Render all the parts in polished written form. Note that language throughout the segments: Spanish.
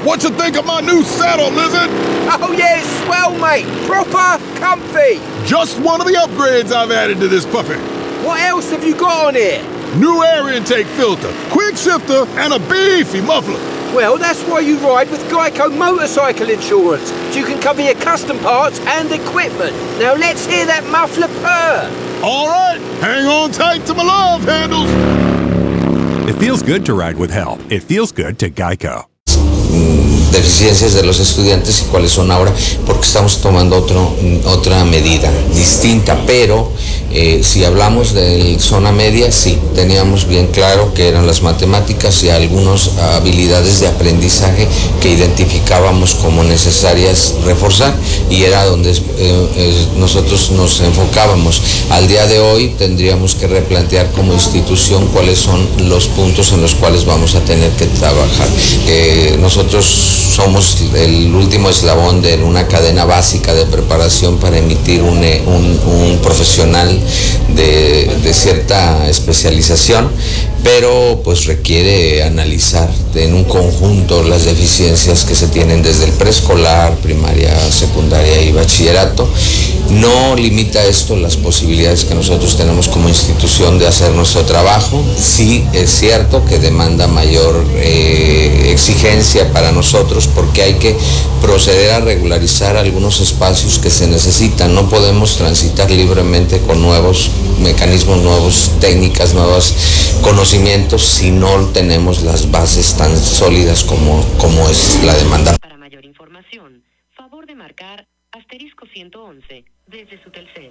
What you think of my new saddle, Lizard? Oh yeah, it's swell, mate. Proper comfy. Just one of the upgrades I've added to this puppy. What else have you got on here? New air intake filter, quick shifter, and a beefy muffler. Well, that's why you ride with Geico Motorcycle Insurance, so you can cover your custom parts and equipment. Now let's hear that muffler purr. All right, hang on tight to my love handles. It feels good to ride with help. It feels good to Geico. Deficiencias de los estudiantes y cuáles son ahora, porque estamos tomando otra medida distinta, pero si hablamos de zona media, sí, teníamos bien claro que eran las matemáticas y algunas habilidades de aprendizaje que identificábamos como necesarias reforzar, y era donde nosotros nos enfocábamos. Al día de hoy tendríamos que replantear como institución cuáles son los puntos en los cuales vamos a tener que trabajar. Nosotros somos el último eslabón de una cadena básica de preparación para emitir un profesional de cierta especialización, pero pues requiere analizar en un conjunto las deficiencias que se tienen desde el preescolar, primaria, secundaria y bachillerato. No limita esto las posibilidades que nosotros tenemos como institución de hacer nuestro trabajo. Sí es cierto que demanda mayor exigencia para nosotros, porque hay que proceder a regularizar algunos espacios que se necesitan. No podemos transitar libremente con nuevos mecanismos, nuevas técnicas, nuevos conocimientos si no tenemos las bases tan sólidas como es la demanda. Para mayor información, favor de marcar *111 desde su Telcel.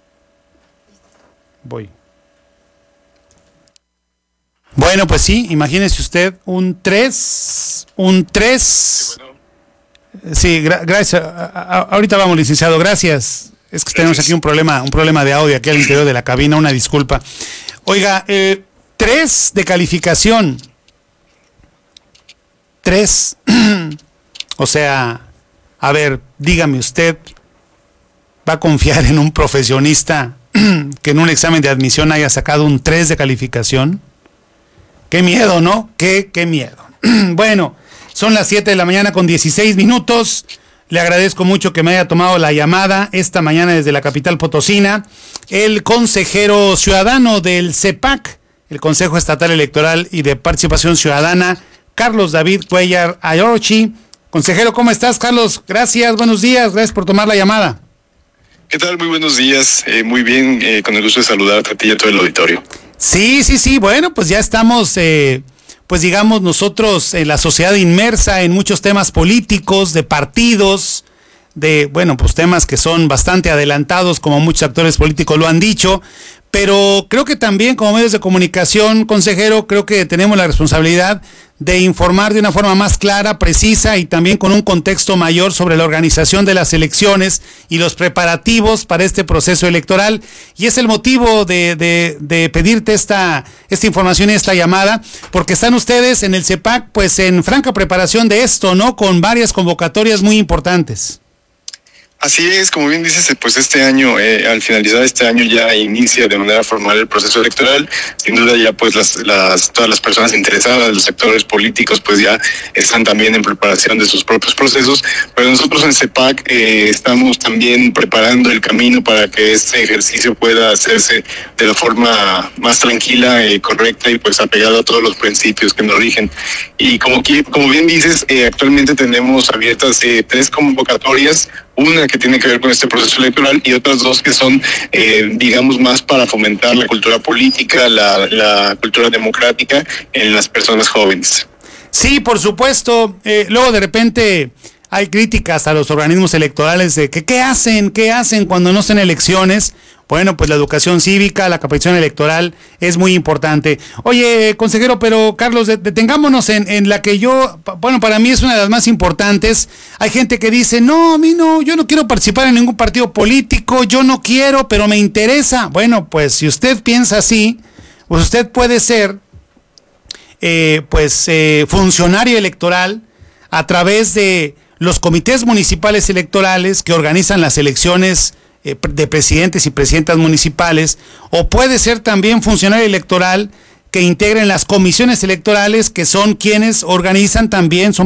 Voy. Bueno, pues sí, imagínese usted un 3. Sí, gracias. Ahorita vamos, licenciado, gracias. Es que tenemos aquí un problema de audio aquí al interior de la cabina, una disculpa. Oiga, 3 de calificación. 3. O sea, a ver, dígame usted, ¿va a confiar en un profesionista que en un examen de admisión haya sacado un 3 de calificación? Qué miedo, ¿no? Qué miedo. Bueno, son las 7 de la mañana con 16 minutos. Le agradezco mucho que me haya tomado la llamada esta mañana desde la capital potosina. El consejero ciudadano del CEPAC, el Consejo Estatal Electoral y de Participación Ciudadana, Carlos David Cuellar Ayorchi. Consejero, ¿cómo estás, Carlos? Gracias, buenos días, gracias por tomar la llamada. ¿Qué tal? Muy buenos días. Muy bien, con el gusto de saludarte a ti y a todo el auditorio. Sí, bueno, pues ya estamos, pues digamos nosotros en la sociedad inmersa en muchos temas políticos, de partidos, de, bueno, pues temas que son bastante adelantados, como muchos actores políticos lo han dicho, pero creo que también como medios de comunicación, consejero, creo que tenemos la responsabilidad de informar de una forma más clara, precisa y también con un contexto mayor sobre la organización de las elecciones y los preparativos para este proceso electoral. Y es el motivo de pedirte esta información y esta llamada, porque están ustedes en el CEPAC pues en franca preparación de esto, ¿no? Con varias convocatorias muy importantes. Así es, como bien dices, pues este año, al finalizar este año ya inicia de manera formal el proceso electoral. Sin duda ya pues todas las personas interesadas, los actores políticos pues ya están también en preparación de sus propios procesos, pero nosotros en CEPAC estamos también preparando el camino para que este ejercicio pueda hacerse de la forma más tranquila, correcta y pues apegado a todos los principios que nos rigen. Y como bien dices, actualmente tenemos abiertas 3 convocatorias, una que tiene que ver con este proceso electoral y otras 2 que son, digamos, más para fomentar la cultura política, la cultura democrática en las personas jóvenes. Sí, por supuesto. Luego de repente hay críticas a los organismos electorales de que ¿qué hacen cuando no son elecciones? Bueno, pues la educación cívica, la capacitación electoral es muy importante. Oye, consejero, pero Carlos, detengámonos en la que para mí es una de las más importantes. Hay gente que dice, no, a mí no, yo no quiero participar en ningún partido político, yo no quiero, pero me interesa. Bueno, pues si usted piensa así, pues usted puede ser, funcionario electoral a través de los comités municipales electorales que organizan las elecciones de presidentes y presidentas municipales, o puede ser también funcionario electoral que integren las comisiones electorales, que son quienes organizan también, son